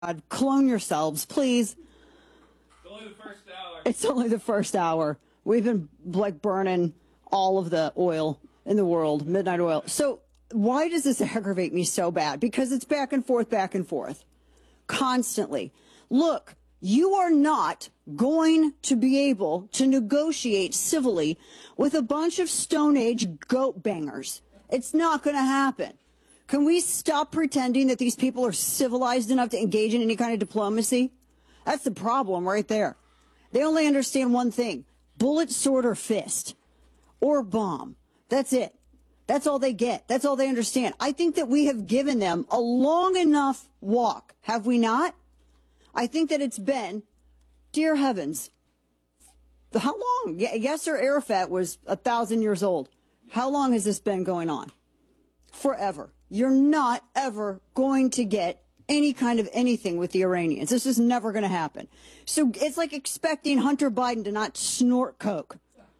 God, clone yourselves, please. It's only the first hour. It's only the first hour. We've been like burning all of the oil in the world, midnight oil. So why does this aggravate me so bad? Because it's back and forth, constantly. Look, you are not going to be able to negotiate civilly with a bunch of Stone Age goat bangers. It's not going to happen. Can we stop pretending that these people are civilized enough to engage in any kind of diplomacy? That's the problem right there. They only understand one thing: bullet, sword, or fist, or bomb. That's it. That's all they get. That's all they understand. I think that we have given them a long enough walk, have we not? I think that it's been, dear heavens, how long? Yasser Arafat was 1,000 years old. How long has this been going on? Forever. You're not ever going to get any kind of anything with the Iranians. This is never going to happen. So it's like expecting Hunter Biden to not snort coke.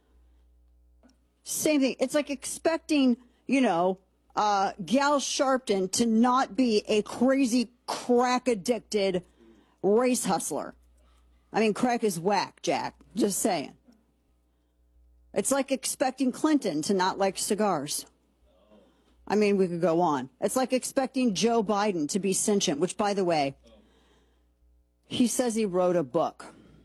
Same thing. It's like expecting, Gal Sharpton to not be a crazy crack-addicted race hustler. I mean, crack is whack, Jack. Just saying. It's like expecting Clinton to not like cigars. I mean, we could go on. It's like expecting Joe Biden to be sentient, which, by the way, he says he wrote a book.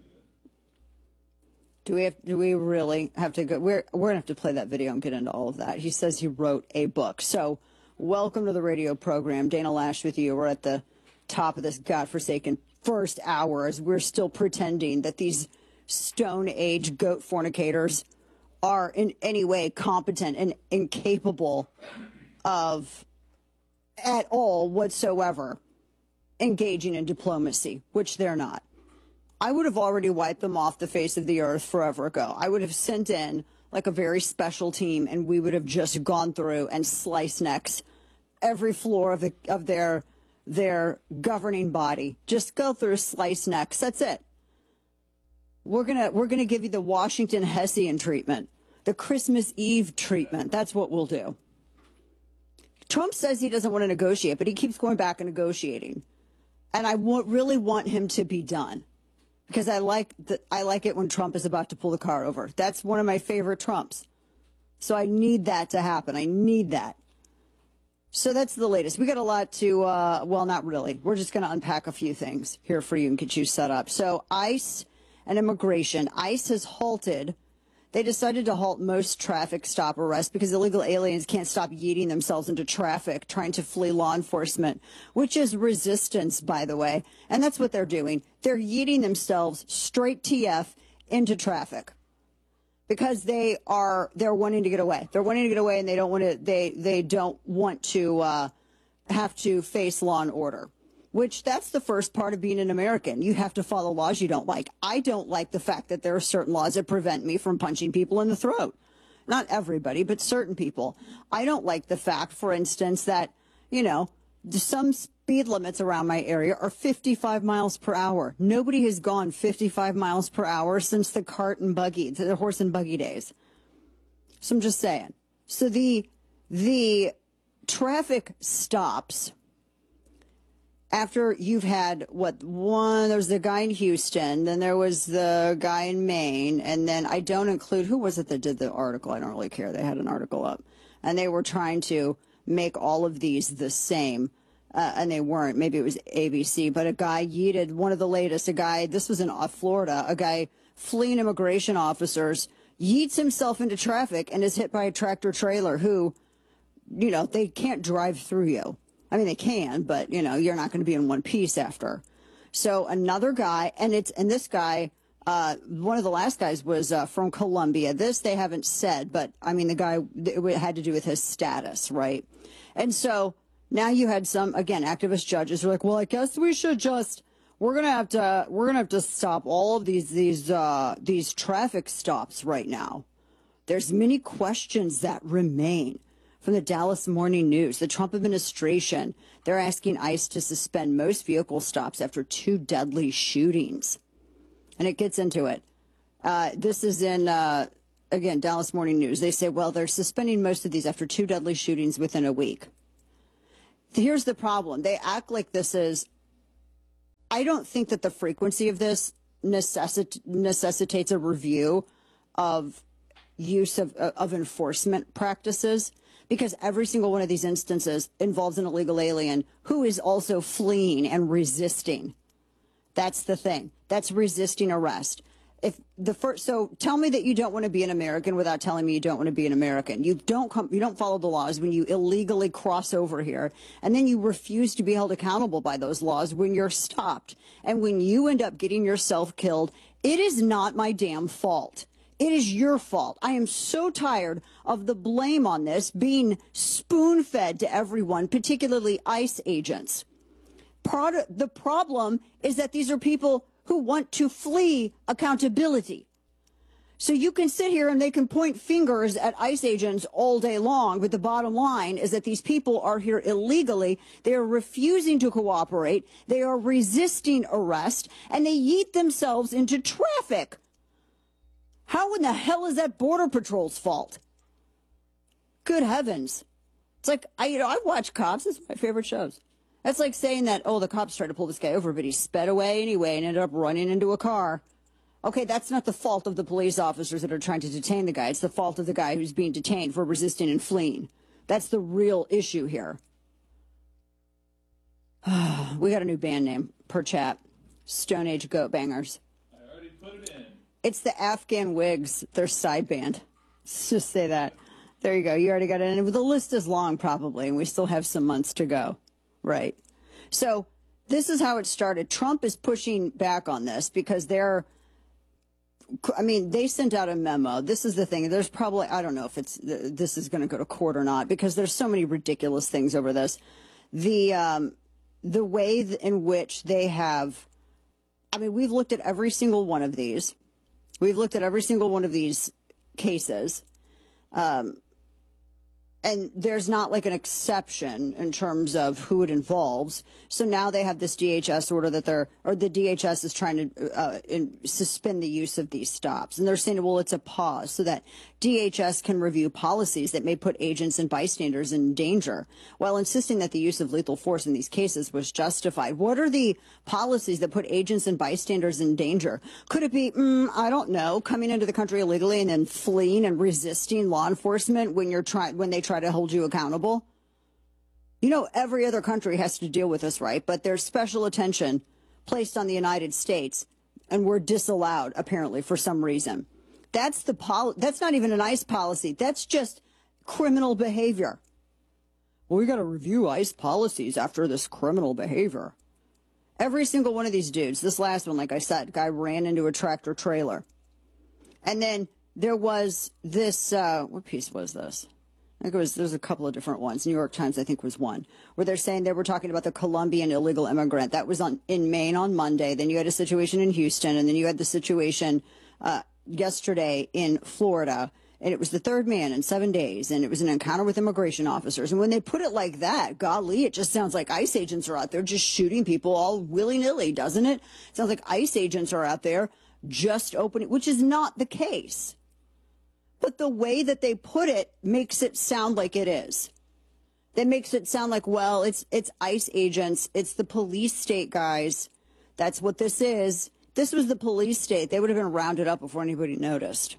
Do we really have to go? We're going to have to play that video and get into all of that. He says he wrote a book. So welcome to the radio program. Dana Loesch with you. We're at the top of this godforsaken first hour as we're still pretending that these Stone Age goat fornicators are in any way competent and incapable of at all whatsoever engaging in diplomacy, which they're not. I would have already wiped them off the face of the earth forever ago. I would have sent in like a very special team, and we would have just gone through and sliced necks every floor of their governing body. Just go through, slice necks. That's it. We're gonna give you the Washington Hessian treatment, the Christmas Eve treatment. That's what we'll do. Trump says he doesn't want to negotiate, but he keeps going back and negotiating. And I really want him to be done, because I like it when Trump is about to pull the car over. That's one of my favorite Trumps. So I need that to happen. I need that. So that's the latest. We got a lot to, well, not really. We're just going to unpack a few things here for you and get you set up. So ICE and immigration. ICE has halted. They decided to halt most traffic stop arrests because illegal aliens can't stop yeeting themselves into traffic, trying to flee law enforcement, which is resistance, by the way. And that's what they're doing. They're yeeting themselves straight TF into traffic because they're wanting to get away. They're wanting to get away, and they don't want to have to face law and order. Which that's the first part of being an American. You have to follow laws you don't like. I don't like the fact that there are certain laws that prevent me from punching people in the throat. Not everybody, but certain people. I don't like the fact, for instance, that, some speed limits around my area are 55 miles per hour. Nobody has gone 55 miles per hour since the horse and buggy days. So I'm just saying. So the traffic stops. After you've had, there was the guy in Houston, then there was the guy in Maine, and then I don't include, who was it that did the article? I don't really care. They had an article up, and they were trying to make all of these the same, and they weren't. Maybe it was ABC, but a guy yeeted, one of the latest, this was in Florida, a guy fleeing immigration officers, yeets himself into traffic and is hit by a tractor trailer who, they can't drive through you. I mean, they can, but, you're not going to be in one piece after. So another guy, and this guy, one of the last guys was from Colombia. This they haven't said, but, I mean, the guy, it had to do with his status, right? And so now you had some, again, activist judges who are like, well, I guess we should we're going to have to stop all of these traffic stops right now. There's many questions that remain. From the Dallas Morning News, the Trump administration, they're asking ICE to suspend most vehicle stops after 2 deadly shootings. And it gets into it. This is in, again, Dallas Morning News. They say, well, they're suspending most of these after 2 deadly shootings within a week. Here's the problem. They act like this is I don't think that the frequency of this necessitates a review of use of enforcement practices, because every single one of these instances involves an illegal alien who is also fleeing and resisting. That's the thing. That's resisting arrest. So tell me that you don't want to be an American without telling me you don't want to be an American. You don't follow the laws when you illegally cross over here, and then you refuse to be held accountable by those laws when you're stopped. And when you end up getting yourself killed, it is not my damn fault. It is your fault. I am so tired of the blame on this being spoon-fed to everyone, particularly ICE agents. The problem is that these are people who want to flee accountability. So you can sit here and they can point fingers at ICE agents all day long, but the bottom line is that these people are here illegally. They are refusing to cooperate. They are resisting arrest, and they yeet themselves into traffic. How in the hell is that Border Patrol's fault? Good heavens. It's like, I watch Cops. It's my favorite shows. That's like saying that, oh, the cops tried to pull this guy over, but he sped away anyway and ended up running into a car. Okay, that's not the fault of the police officers that are trying to detain the guy. It's the fault of the guy who's being detained for resisting and fleeing. That's the real issue here. We got a new band name per chat. Stone Age Goat Bangers. I already put it in. It's the Afghan Wigs, their side band. Let's just say that. There you go. You already got it in. The list is long, probably, and we still have some months to go. Right. So this is how it started. Trump is pushing back on this because they sent out a memo. This is the thing. There's probably, I don't know if this is going to go to court or not, because there's so many ridiculous things over this. The way in which they have, we've looked at every single one of these. We've looked at every single one of these cases. And there's not like an exception in terms of who it involves. So now they have this DHS order the DHS is trying to suspend the use of these stops. And they're saying, well, it's a pause so that DHS can review policies that may put agents and bystanders in danger, while insisting that the use of lethal force in these cases was justified. What are the policies that put agents and bystanders in danger? Could it be, I don't know, coming into the country illegally and then fleeing and resisting law enforcement when they try to hold you accountable? You know, every other country has to deal with this, right? But there's special attention placed on the United States, and we're disallowed, apparently, for some reason. That's not even an ICE policy. That's just criminal behavior. Well, we got to review ICE policies after this criminal behavior. Every single one of these dudes, this last one, like I said, guy ran into a tractor trailer. And then there was this, what piece was this? I think there's a couple of different ones. New York Times, I think, was one, where they're saying they were talking about the Colombian illegal immigrant. That was in Maine on Monday. Then you had a situation in Houston, and then you had the situation yesterday in Florida. And it was the third man in 7 days, and it was an encounter with immigration officers. And when they put it like that, golly, it just sounds like ICE agents are out there just shooting people all willy-nilly, doesn't it? It sounds like ICE agents are out there just opening, which is not the case. But the way that they put it makes it sound like it is. That makes it sound like, well, it's ICE agents. It's the police state guys. That's what this is. This was the police state. They would have been rounded up before anybody noticed.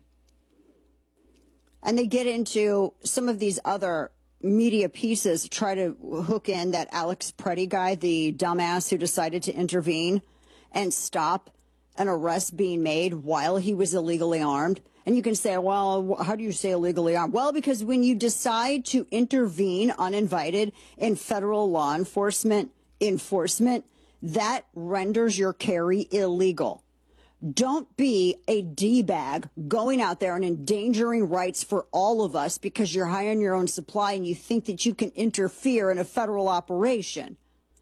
And they get into some of these other media pieces, try to hook in that Alex Preddy guy, the dumbass who decided to intervene and stop an arrest being made while he was illegally armed. And you can say, well, how do you say illegally armed? Well, because when you decide to intervene uninvited in federal law enforcement enforcement, that renders your carry illegal. Don't be a D-bag going out there and endangering rights for all of us because you're high on your own supply and you think that you can interfere in a federal operation.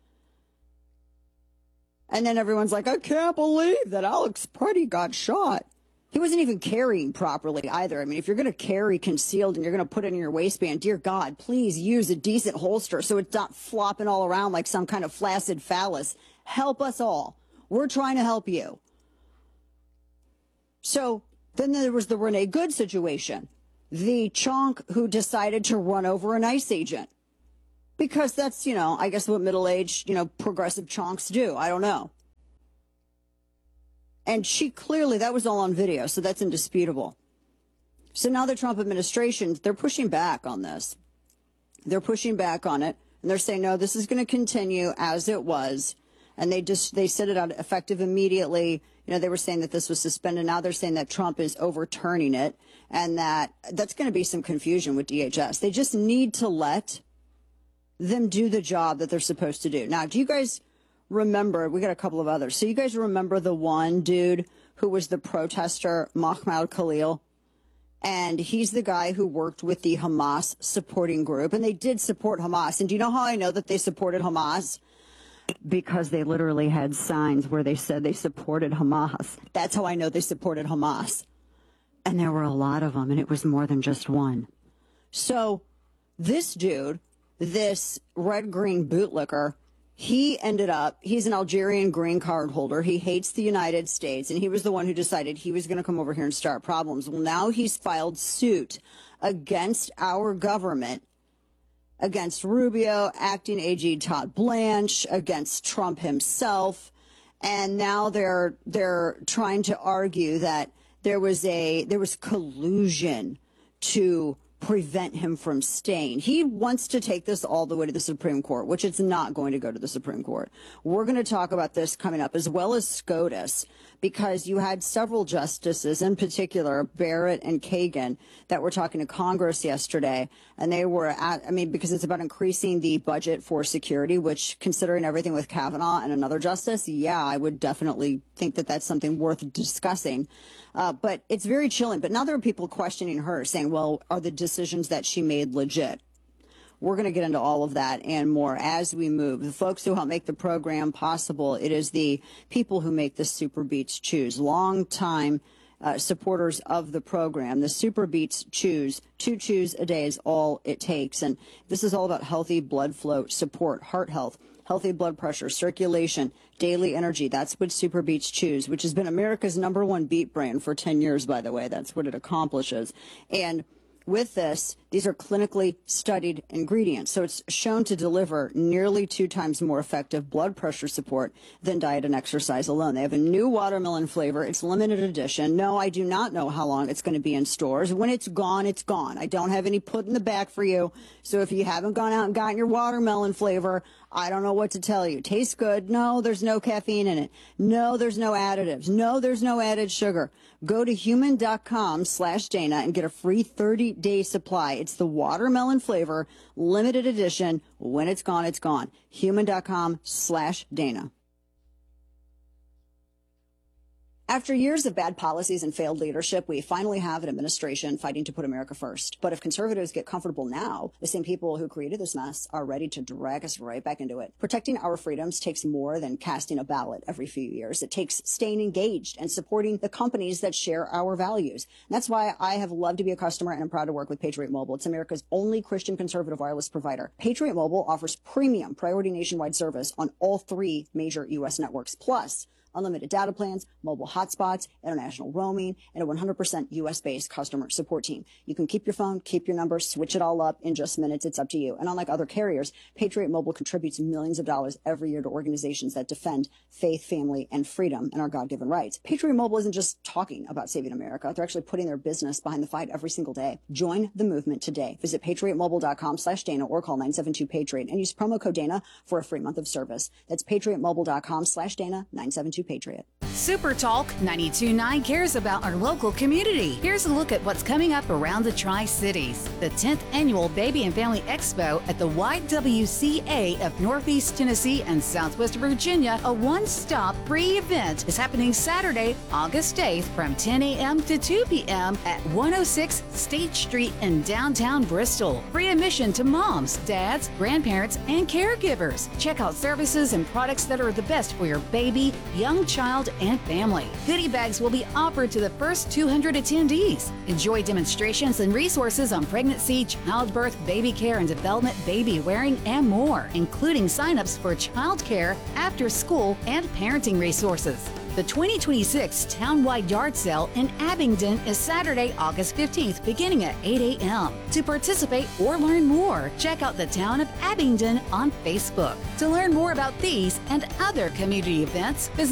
And then everyone's like, I can't believe that Alex Preddy got shot. He wasn't even carrying properly either. I mean, if you're going to carry concealed and you're going to put it in your waistband, dear God, please use a decent holster so it's not flopping all around like some kind of flaccid phallus. Help us all. We're trying to help you. So then there was the Renee Good situation, the chonk who decided to run over an ICE agent. Because that's, I guess what middle-aged, progressive chonks do. I don't know. And she clearly, that was all on video, so that's indisputable. So now the Trump administration, they're pushing back on this. They're pushing back on it, and they're saying, no, this is going to continue as it was. And they set it out effective immediately. They were saying that this was suspended. Now they're saying that Trump is overturning it, and that's going to be some confusion with DHS. They just need to let them do the job that they're supposed to do. Now, do you guys remember, we got a couple of others. So you guys remember the one dude who was the protester, Mahmoud Khalil? And he's the guy who worked with the Hamas supporting group. And they did support Hamas. And do you know how I know that they supported Hamas? Because they literally had signs where they said they supported Hamas. That's how I know they supported Hamas. And there were a lot of them, and it was more than just one. So this dude, this red-green bootlicker, he's an Algerian green card holder. He hates the United States, and he was the one who decided he was going to come over here and start problems. Well, now he's filed suit against our government, against Rubio, acting AG Todd Blanche, against Trump himself. And now they're trying to argue that there was collusion to prevent him from staying. He wants to take this all the way to the Supreme Court, which it's not going to go to the Supreme Court. We're going to talk about this coming up, as well as SCOTUS, because you had several justices, in particular Barrett and Kagan, that were talking to Congress yesterday, and they were because it's about increasing the budget for security, which, considering everything with Kavanaugh and another justice, I would definitely think that that's something worth discussing. But it's very chilling. But now there are people questioning her, saying, well, are the decisions that she made legit? We're going to get into all of that and more as we move. The folks who help make the program possible, it is the people who make the Super Beats Chews, long-time supporters of the program. The Super Beats Chews, 2 chews a day is all it takes. And this is all about healthy blood flow support, heart health, healthy blood pressure, circulation, daily energy. That's what Super Beats Chews, which has been America's #1 beat brand for 10 years, by the way. That's what it accomplishes. And with this, these are clinically studied ingredients. So it's shown to deliver nearly 2 times more effective blood pressure support than diet and exercise alone. They have a new watermelon flavor. It's limited edition. No, I do not know how long it's going to be in stores. When it's gone, it's gone. I don't have any put in the back for you. So if you haven't gone out and gotten your watermelon flavor, I don't know what to tell you. Tastes good. No, there's no caffeine in it. No, there's no additives. No, there's no added sugar. Go to human.com/Dana and get a free 30-day supply. It's the watermelon flavor, limited edition. When it's gone, it's gone. Human.com/Dana. After years of bad policies and failed leadership, we finally have an administration fighting to put America first. But if conservatives get comfortable now, the same people who created this mess are ready to drag us right back into it. Protecting our freedoms takes more than casting a ballot every few years. It takes staying engaged and supporting the companies that share our values. And that's why I have loved to be a customer, and I'm proud to work with Patriot Mobile. It's America's only Christian conservative wireless provider. Patriot Mobile offers premium priority nationwide service on all 3 major U.S. networks, plus unlimited data plans, mobile hotspots, international roaming, and a 100% U.S.-based customer support team. You can keep your phone, keep your number, switch it all up in just minutes. It's up to you. And unlike other carriers, Patriot Mobile contributes millions of dollars every year to organizations that defend faith, family, and freedom and our God-given rights. Patriot Mobile isn't just talking about saving America. They're actually putting their business behind the fight every single day. Join the movement today. Visit patriotmobile.com/Dana or call 972-PATRIOT and use promo code Dana for a free month of service. That's patriotmobile.com/Dana, 972-PATRIOT. Super Talk 92.9 cares about our local community. Here's a look at what's coming up around the Tri-Cities. The 10th Annual Baby and Family Expo at the YWCA of Northeast Tennessee and Southwest Virginia, a one-stop free event, is happening Saturday, August 8th from 10 a.m. to 2 p.m. at 106 State Street in downtown Bristol. Free admission to moms, dads, grandparents, and caregivers. Check out services and products that are the best for your baby, young child, and family. Goodie bags will be offered to the first 200 attendees. Enjoy demonstrations and resources on pregnancy, childbirth, baby care and development, baby wearing, and more, including signups for child care, after school, and parenting resources. The 2026 Townwide Yard Sale in Abingdon is Saturday, August 15th, beginning at 8 a.m. To participate or learn more, check out the Town of Abingdon on Facebook. To learn more about these and other community events, visit